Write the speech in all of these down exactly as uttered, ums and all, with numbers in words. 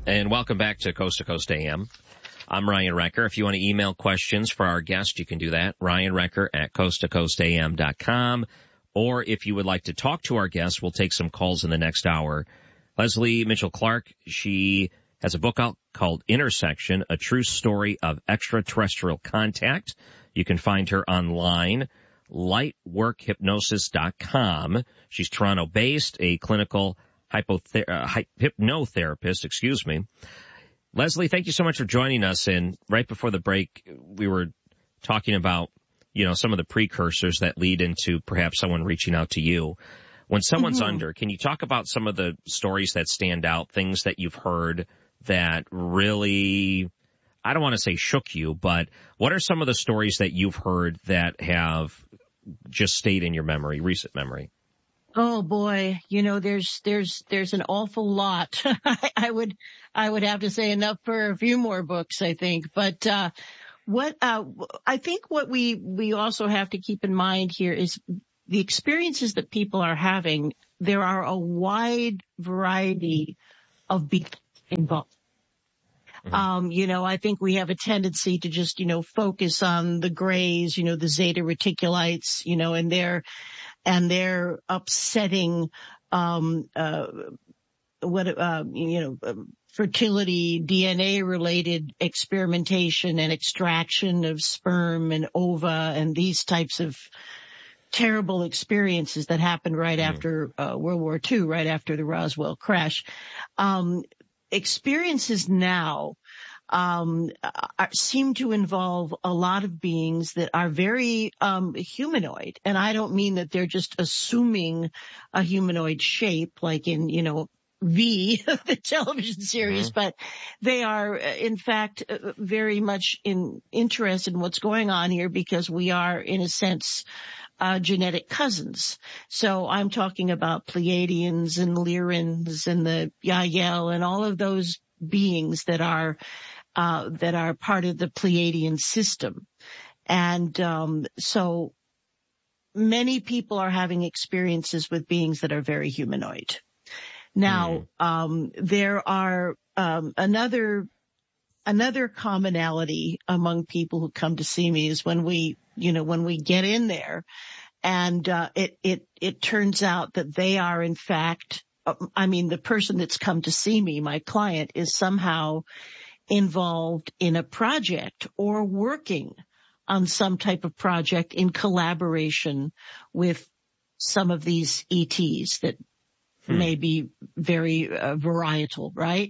And welcome back to Coast to Coast A M. I'm Ryan Recker. If you want to email questions for our guest, you can do that. Ryan Recker at coast to coast a m dot com. Or if you would like to talk to our guest, we'll take some calls in the next hour. Leslie Mitchell Clark, she has a book out called Intersection, A True Story of Extraterrestrial Contact. You can find her online, lightwork hypnosis dot com. She's Toronto-based, a clinical hypother- uh, hy- hypnotherapist, excuse me. Leslie, thank you so much for joining us. And right before the break, we were talking about, you know, some of the precursors that lead into perhaps someone reaching out to you. When someone's mm-hmm. under, can you talk about some of the stories that stand out, things that you've heard that really, I don't want to say shook you, but what are some of the stories that you've heard that have just stayed in your memory, recent memory? Oh boy, you know, there's, there's, there's an awful lot. I would, I would have to say enough for a few more books, I think. But, uh, what, uh, I think what we, we also have to keep in mind here is the experiences that people are having. There are a wide variety of beings involved. Mm-hmm. Um, you know, I think we have a tendency to just, you know, focus on the grays, you know, the zeta reticulites, you know, and their, and their upsetting, um, uh, what, uh, you know, fertility, D N A related experimentation and extraction of sperm and ova and these types of terrible experiences that happened right mm. after uh, World War Two, right after the Roswell crash. Um, experiences now um are, seem to involve a lot of beings that are very um humanoid, and I don't mean that they're just assuming a humanoid shape like in, you know, V, the television series, mm-hmm. but they are, in fact, very much in interested in what's going on here because we are, in a sense, uh, genetic cousins. So I'm talking about Pleiadians and Lyrans and the Yael and all of those beings that are, uh, that are part of the Pleiadian system. And, um, so many people are having experiences with beings that are very humanoid. Now, mm. um, there are, um, another, another commonality among people who come to see me is when we, you know, when we get in there and, uh, it, it, it turns out that they are in fact, uh, I mean, the person that's come to see me, my client, is somehow involved in a project or working on some type of project in collaboration with some of these E Ts that Hmm. may be very uh, varietal, right?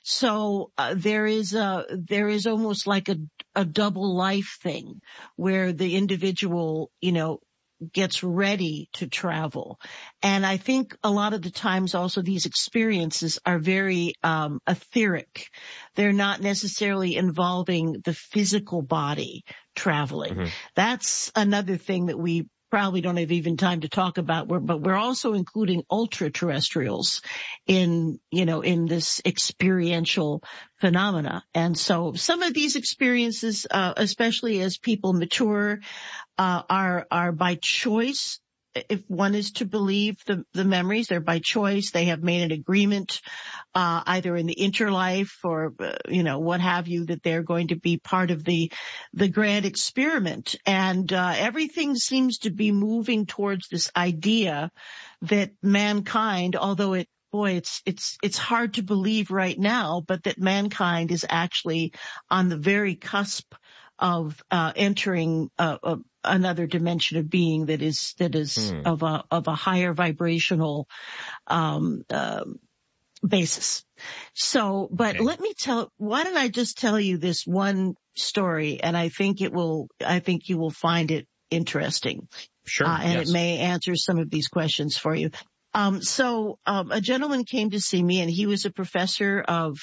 So uh, there is a there is almost like a a double life thing where the individual, you know, gets ready to travel. And I think a lot of the times also these experiences are very um etheric. They're not necessarily involving the physical body traveling. Mm-hmm. That's another thing that we probably don't have even time to talk about, but we're also including ultra terrestrials in, you know, in this experiential phenomena. And so some of these experiences, uh, especially as people mature, uh, are, are by choice. If one is to believe the, the memories, they're by choice. They have made an agreement, uh, either in the interlife or, uh, you know, what have you, that they're going to be part of the, the grand experiment. And, uh, everything seems to be moving towards this idea that mankind, although it, boy, it's, it's, it's hard to believe right now, but that mankind is actually on the very cusp of, uh, entering, uh, a, another dimension of being that is, that is hmm. of a, of a higher vibrational, um, uh, basis. So, but okay. let me tell, why don't I just tell you this one story, and I think it will, I think you will find it interesting. Sure. Uh, and yes. it may answer some of these questions for you. Um, so, um, a gentleman came to see me, and he was a professor of,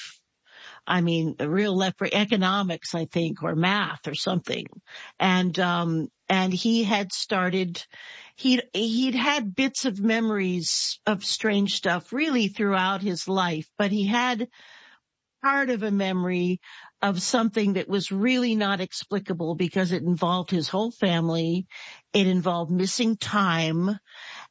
I mean, real left economics, I think, or math or something. And, um, and he had started, he'd, he'd had bits of memories of strange stuff really throughout his life, but he had part of a memory of something that was really not explicable because it involved his whole family. It involved missing time.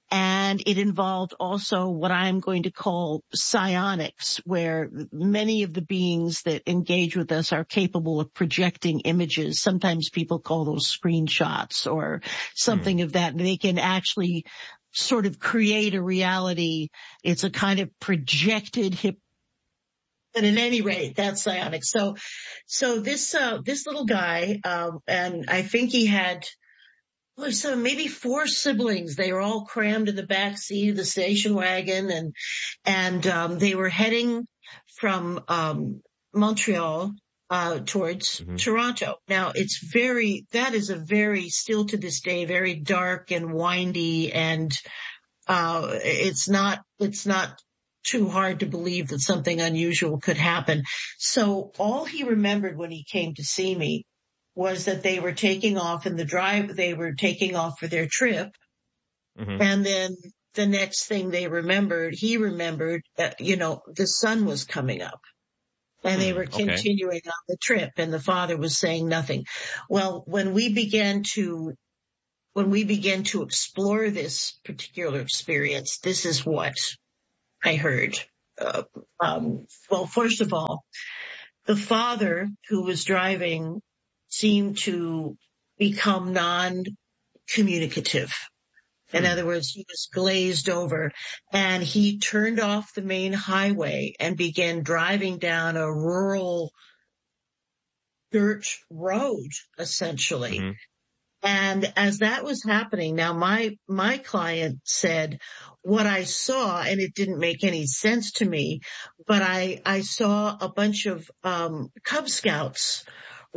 And it involved also what I'm going to call psionics, where many of the beings that engage with us are capable of projecting images. Sometimes people call those screenshots or something mm. of that. They can actually sort of create a reality. It's a kind of projected hip. But at any rate, that's psionics. So, so this, uh, this little guy, um, and I think he had, well, so maybe four siblings. They were all crammed in the back seat of the station wagon, and and um, they were heading from um, Montreal uh, towards mm-hmm. Toronto. Now, it's very that is a very still to this day very dark and windy, and uh, it's not it's not too hard to believe that something unusual could happen. So all he remembered when he came to see me was that they were taking off in the drive, they were taking off for their trip. Mm-hmm. And then the next thing they remembered, he remembered, uh, you know, the sun was coming up and they were mm, okay. continuing on the trip, and the father was saying nothing. Well, when we began to, when we began to explore this particular experience, this is what I heard. Uh, um, well, first of all, the father who was driving seemed to become non-communicative. In hmm. other words, he was glazed over, and he turned off the main highway and began driving down a rural dirt road, essentially. Mm-hmm. And as that was happening, now my, my client said what I saw, and it didn't make any sense to me, but I, I saw a bunch of, um, Cub Scouts